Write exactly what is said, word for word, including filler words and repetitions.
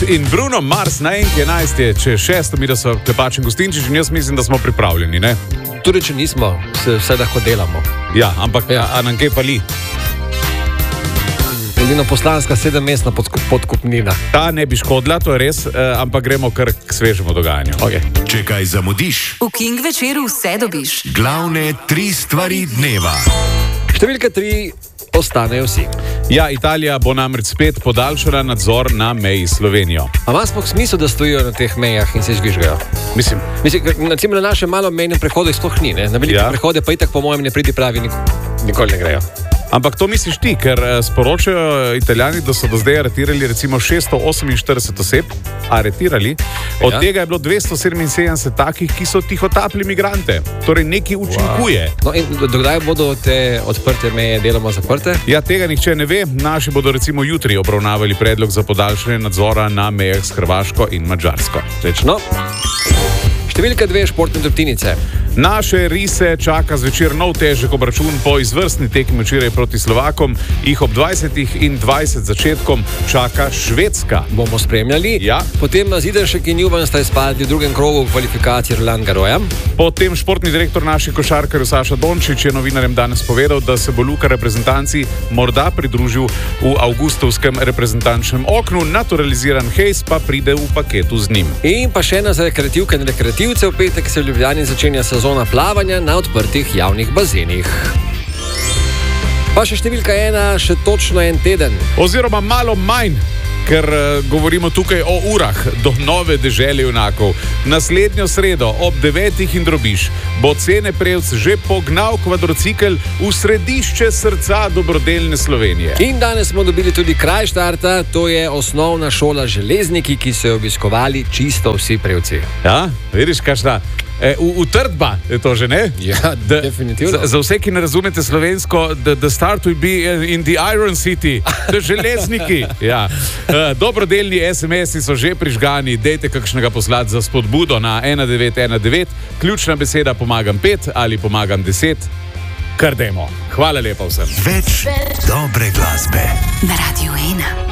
in Bruno Mars na enki enajst je, če šesto mi, da so Klepač in Gustinčič, in jaz mislim, da smo pripravljeni, ne? Tudi če nismo, se vse lahko delamo. Ja, ampak ja. A, a nam kaj pali? Edino poslanska sedemmestna podkupnina. Ta ne bi škodila, to je res, eh, ampak gremo kar k svežemu dogajanju. Okay. Če kaj zamudiš, v King večeru vse dobiš. Glavne tri stvari dneva. Številka tri, ostanejo vsi. Ja, Italija bo namreč spet podaljšala nadzor na meji s Slovenijo. A ima sploh smisel, da stojijo na teh mejah in se žvižgajo? Mislim, Mislim na, na našem malem mejnem prehodu sploh ni, ne? Na velike Ja. prehode pa itak po mojem ne pridi pravi, nik nikoli ne grejo. ampak to misliš ti, ker eh, sporočajo Italijani, da so do zdaj aretirali recimo šeststo oseminštirideset oseb, aretirali, od Ja. tega je bilo dvesto sedeminsedemdeset takih, ki so tihotapili migrante. Torej nekaj učinkuje. No in do kdaj bodo te odprte meje deloma zaprte? Ja, tega nihče ne ve. Naši bodo recimo jutri obravnavali predlog za podaljšanje nadzora na mejah s Hrvaško in Madžarsko. No. Številka dve, športne drobtinice. Naše rise čaka zvečer nov težek obračun po izvrstni tekmi včeraj proti Slovakom. Jih ob dvajsetih in dvajset začetkom čaka Švedska. Bomo spremljali. Ja. Potem Zidanšek in Juvan sta izpadli v drugem krogu kvalifikacij Roland Garrosa. Potem športni direktor naših košarkarjev Saša Dončić je novinarjem danes povedal, da se bo Luka reprezentanci morda pridružil v avgustovskem reprezentančnem oknu, naturaliziran Hejs pa pride v paketu z njim. In pa še ena za rekreativke in rekreativce. V petek se v Ljubljani začenja sezona plavanja na odprtih javnih bazenih. Pa še številka ena, še točno en teden. Oziroma malo manj, ker uh, govorimo tukaj o urah do nove dežele junakov. Naslednjo sredo ob devetih in drobiš bo Cene Prevc že pognal kvadrocikel v središče srca dobrodelne Slovenije. In danes smo dobili tudi kraj štarta, to je osnovna šola Železniki, ki so jo obiskovali čisto vsi Prevci. Ja, vidiš, kakšna. E, v, v Trdba je to že, ne? Ja, Da- definitivno. Za, za vse, ki ne razumete slovensko, the, the start will be in the Iron City, the železniki. Ja. E, dobrodelni es em esi so že prižgani, dejte kakšnega poslati za spodbudo na ena devet ena devet, ključna beseda pomagam pet ali pomagam deset, kar dajmo. Hvala lepa vsem. Več dobre glasbe. Na Radio ena.